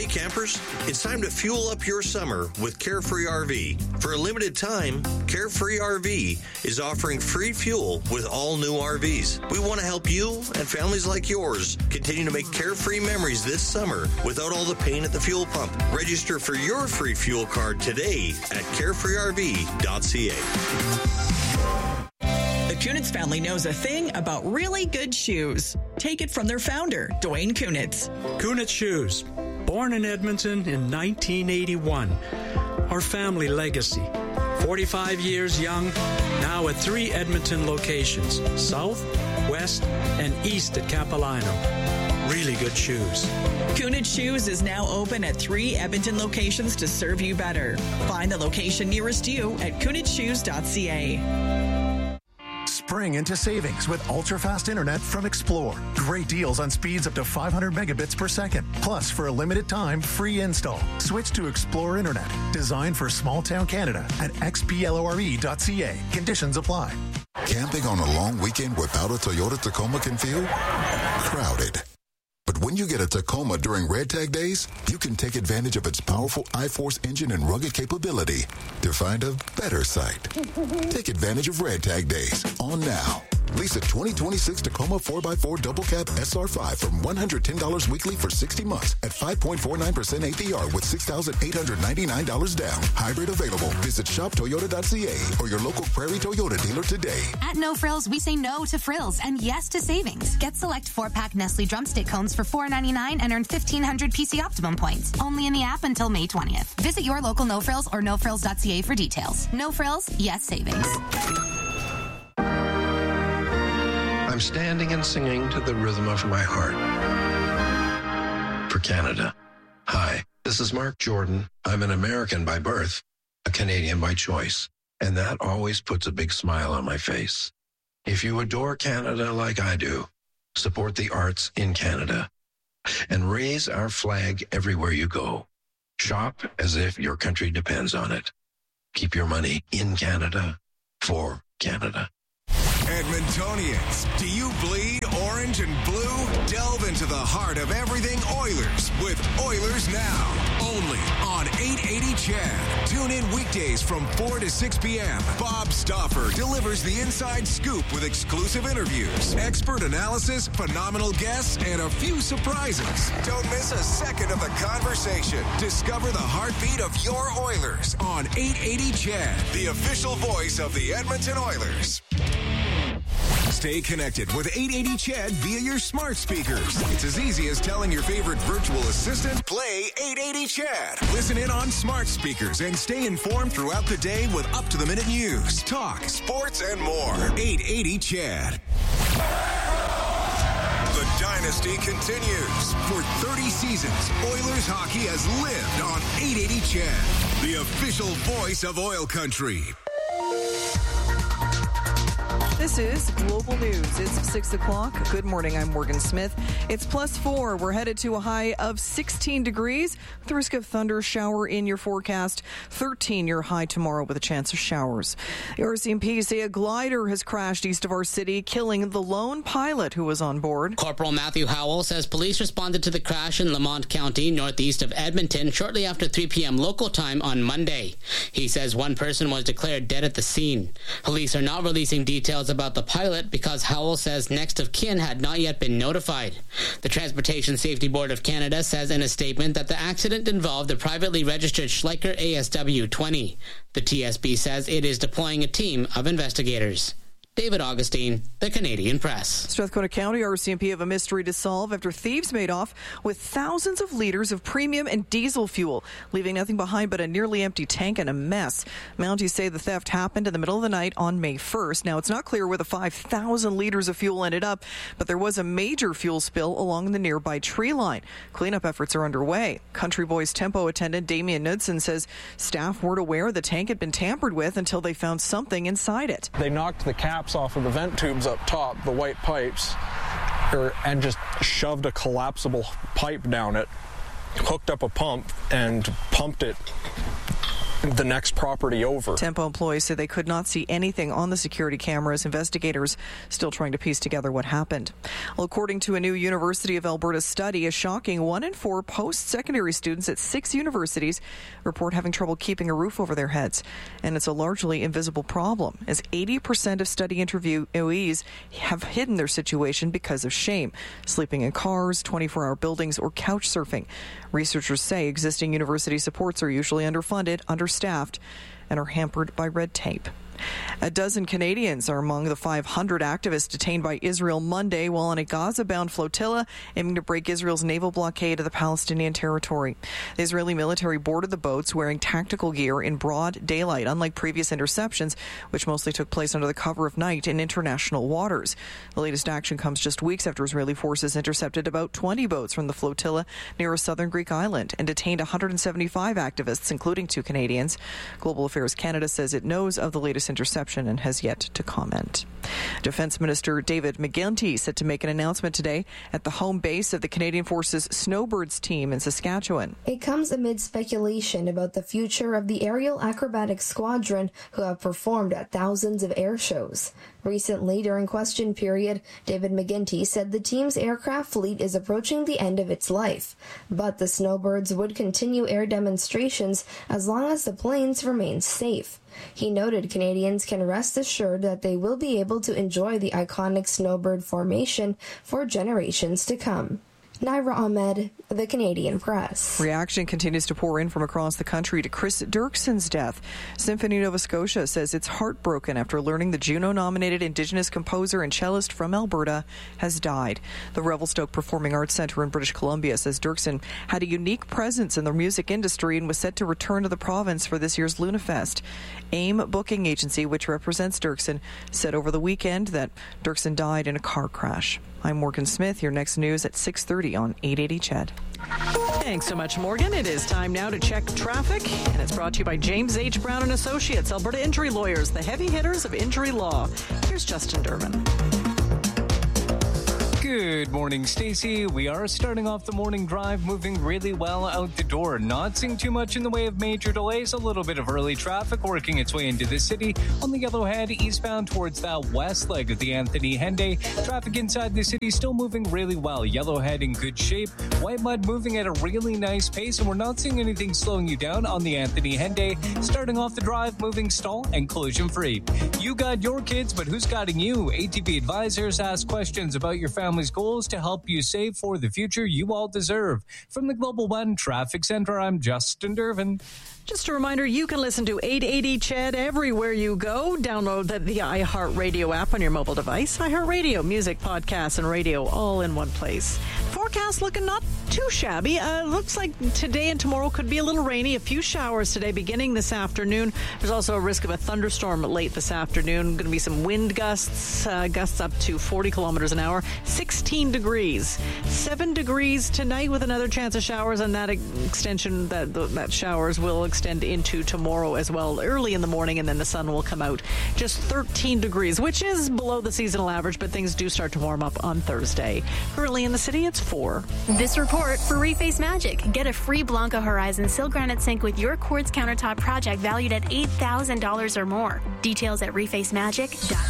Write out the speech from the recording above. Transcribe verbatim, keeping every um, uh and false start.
campers, it's time to fuel up your summer with Carefree R V. For a limited time, Carefree R V is offering free fuel with all new R Vs. We want to help you and families like yours continue to make carefree memories this summer without all the pain at the fuel pump. Register for your free fuel card today at carefree r v dot c a. The Kunitz family knows a thing about really good shoes. Take it from their founder, Dwayne Kunitz. Kunitz Shoes, born in Edmonton in nineteen eighty-one. Our family legacy. forty-five years young, now at three Edmonton locations, south, west, and east at Capilano. Really good shoes. Kunitz Shoes is now open at three Edmonton locations to serve you better. Find the location nearest you at kunitz shoes dot c a. Spring into savings with ultra-fast internet from Explore. Great deals on speeds up to five hundred megabits per second. Plus, for a limited time, free install. Switch to Explore Internet. Designed for small-town Canada at x p l o r e dot c a. Conditions apply. Camping on a long weekend without a Toyota Tacoma can feel crowded. But when you get a Tacoma during Red Tag Days, you can take advantage of its powerful iForce engine and rugged capability to find a better site. Take advantage of Red Tag Days on now. Lease a twenty twenty-six Tacoma four by four Double Cab S R five from one hundred ten dollars weekly for sixty months at five point four nine percent A P R with six thousand eight hundred ninety-nine dollars down. Hybrid available. Visit shop toyota dot c a or your local Prairie Toyota dealer today. At No Frills, we say no to frills and yes to savings. Get select four-pack Nestle Drumstick cones for four ninety-nine and earn fifteen hundred P C Optimum points. Only in the app until May twentieth. Visit your local No Frills or no frills dot c a for details. No Frills, yes savings. I'm standing and singing to the rhythm of my heart. For Canada. Hi, this is Mark Jordan. I'm an American by birth, a Canadian by choice, and that always puts a big smile on my face. If you adore Canada like I do, support the arts in Canada and raise our flag everywhere you go. Shop as if your country depends on it. Keep your money in Canada for Canada. Edmontonians, do you bleed orange and blue? Delve into the heart of everything Oilers with Oilers Now. Only on eight eighty C H E D. Tune in weekdays from four to six p.m. Bob Stauffer delivers the inside scoop with exclusive interviews, expert analysis, phenomenal guests, and a few surprises. Don't miss a second of the conversation. Discover the heartbeat of your Oilers on eight eighty C H E D, the official voice of the Edmonton Oilers. Stay connected with eight eighty C H E D via your smart speakers. It's as easy as telling your favorite virtual assistant, play eight eighty C H E D. Listen in on smart speakers and stay informed throughout the day with up-to-the-minute news, talk, sports, and more. eight eighty C H E D. The dynasty continues. For thirty seasons, Oilers hockey has lived on eight eighty C H E D, the official voice of oil country. This is Global News. It's six o'clock. Good morning. I'm Morgan Smith. It's plus four. We're headed to a high of sixteen degrees with the risk of thunder shower in your forecast. thirteen your high tomorrow with a chance of showers. The R C M P say a glider has crashed east of our city, killing the lone pilot who was on board. Corporal Matthew Howell says police responded to the crash in Lamont County, northeast of Edmonton, shortly after three p.m. local time on Monday. He says one person was declared dead at the scene. Police are not releasing details about the pilot because Howell says next of kin had not yet been notified. The Transportation Safety Board of Canada says in a statement that the accident involved the privately registered Schleicher A S W twenty. The T S B says it is deploying a team of investigators. David Augustine, the Canadian Press. Strathcona County R C M P have a mystery to solve after thieves made off with thousands of liters of premium and diesel fuel, leaving nothing behind but a nearly empty tank and a mess. Mounties say the theft happened in the middle of the night on May first. Now, it's not clear where the five thousand liters of fuel ended up, but there was a major fuel spill along the nearby tree line. Cleanup efforts are underway. Country Boys Tempo attendant Damian Knudsen says staff weren't aware the tank had been tampered with until they found something inside it. They knocked the caps off of the vent tubes up top, the white pipes, er, and just shoved a collapsible pipe down it, hooked up a pump, and pumped it the next property over. Tempo employees say they could not see anything on the security cameras. Investigators still trying to piece together what happened. Well, according to a new University of Alberta study, a shocking one in four post-secondary students at six universities report having trouble keeping a roof over their heads. And it's a largely invisible problem, as eighty percent of study interviewees have hidden their situation because of shame, sleeping in cars, twenty-four hour buildings, or couch surfing. Researchers say existing university supports are usually underfunded, understaffed, and are hampered by red tape. A dozen Canadians are among the five hundred activists detained by Israel Monday while on a Gaza-bound flotilla aiming to break Israel's naval blockade of the Palestinian territory. The Israeli military boarded the boats wearing tactical gear in broad daylight, unlike previous interceptions, which mostly took place under the cover of night in international waters. The latest action comes just weeks after Israeli forces intercepted about twenty boats from the flotilla near a southern Greek island and detained one hundred seventy-five activists, including two Canadians. Global Affairs Canada says it knows of the latest interception and has yet to comment. Defense Minister David McGuinty set to make an announcement today at the home base of the Canadian Forces Snowbirds team in Saskatchewan. It comes amid speculation about the future of the Aerial Acrobatics Squadron, who have performed at thousands of air shows. Recently, during question period, David McGuinty said the team's aircraft fleet is approaching the end of its life, but the Snowbirds would continue air demonstrations as long as the planes remain safe. He noted Canadians can rest assured that they will be able to enjoy the iconic snowbird formation for generations to come. Naira Ahmed, The Canadian Press. Reaction continues to pour in from across the country to Chris Dirkson's death. Symphony Nova Scotia says it's heartbroken after learning the Juno-nominated Indigenous composer and cellist from Alberta has died. The Revelstoke Performing Arts Centre in British Columbia says Dirkson had a unique presence in the music industry and was set to return to the province for this year's LunaFest. AIM Booking Agency, which represents Dirkson, said over the weekend that Dirkson died in a car crash. I'm Morgan Smith. Your next news at six thirty on eight eighty C H E D. Thanks so much, Morgan. It is time now to check traffic, and it's brought to you by James H. Brown and Associates, Alberta Injury Lawyers, the heavy hitters of injury law. Here's Justin Durbin. Good morning, Stacey. We are starting off the morning drive moving really well out the door. Not seeing too much in the way of major delays. A little bit of early traffic working its way into the city. On the Yellowhead, eastbound towards that west leg of the Anthony Henday. Traffic inside the city still moving really well. Yellowhead in good shape. White Mud moving at a really nice pace, and we're not seeing anything slowing you down on the Anthony Henday. Starting off the drive, moving stall and collision free. You got your kids, but who's guiding you? A T V Advisors ask questions about your family's goals to help you save for the future you all deserve. From the Global One Traffic Center, I'm Justin Durbin. Just a reminder, you can listen to eight eighty C H E D everywhere you go. Download the, the iHeartRadio app on your mobile device. iHeartRadio, music, podcasts, and radio all in one place. Forecast looking not too shabby. Uh, looks like today and tomorrow could be a little rainy. A few showers today beginning this afternoon. There's also a risk of a thunderstorm late this afternoon. Going to be some wind gusts, uh, gusts up to forty kilometers an hour. sixteen degrees. seven degrees tonight with another chance of showers, and that extension, that, that showers will extend into tomorrow as well, early in the morning, and then the sun will come out. Just thirteen degrees, which is below the seasonal average, but things do start to warm up on Thursday. Currently in the city, it's four. This report for Reface Magic. Get a free Blanca Horizon Sil Granite Sink with your quartz countertop project valued at eight thousand dollars or more. Details at reface magic dot